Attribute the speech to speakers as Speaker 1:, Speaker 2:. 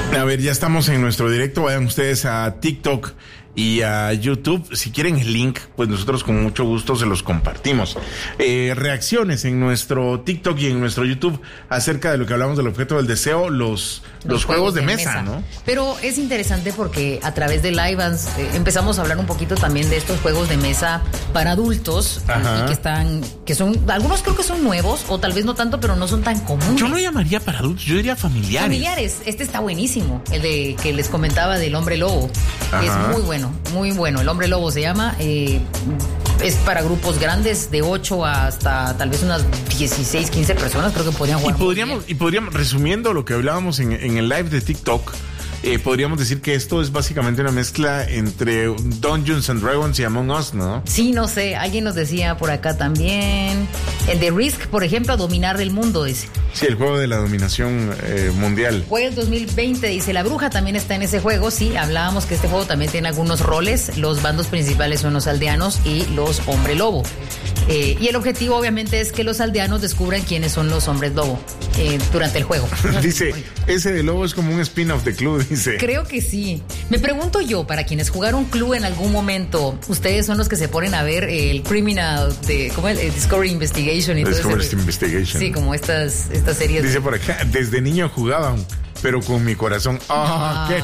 Speaker 1: A ver, ya estamos en nuestro directo. Vayan ustedes a TikTok y a YouTube. Si quieren el link, pues nosotros con mucho gusto se los compartimos. Reacciones en nuestro TikTok y en nuestro YouTube acerca de lo que hablamos del objeto del deseo, los juegos de mesa, ¿no?
Speaker 2: Pero es interesante porque a través de Live empezamos a hablar un poquito también de estos juegos de mesa para adultos y que son, algunos creo que son nuevos o tal vez no tanto, pero no son tan comunes.
Speaker 1: Yo no llamaría para adultos, yo diría familiares.
Speaker 2: Familiares, este está buenísimo, el de que les comentaba del hombre lobo. Es muy bueno, muy bueno. El hombre lobo se llama, es para grupos grandes de 8 hasta tal vez unas 16, 15 personas, creo que podrían jugar.
Speaker 1: Y podríamos, resumiendo lo que hablábamos en el live de TikTok, podríamos decir que esto es básicamente una mezcla entre Dungeons and Dragons y Among Us, ¿no?
Speaker 2: Sí, no sé, alguien nos decía por acá también. El de Risk, por ejemplo, dominar el mundo, dice.
Speaker 1: Sí, el juego de la dominación mundial.
Speaker 2: Fue el 2020, dice. La bruja también está en ese juego. Sí, hablábamos que este juego también tiene algunos roles. Los bandos principales son los aldeanos y los hombre lobo. Y el objetivo obviamente es que los aldeanos descubran quiénes son los hombres lobo durante el juego.
Speaker 1: Dice, ese de lobo es como un spin-off de Clue, dice.
Speaker 2: Creo que sí. Me pregunto yo, para quienes jugaron Clue en algún momento, ustedes son los que se ponen a ver el Criminal, ¿cómo es? El Discovery Investigation y
Speaker 1: Discovery Investigation.
Speaker 2: Sí, como estas series.
Speaker 1: Dice por acá, desde niño jugaban, pero con mi corazón. ¡Ah, qué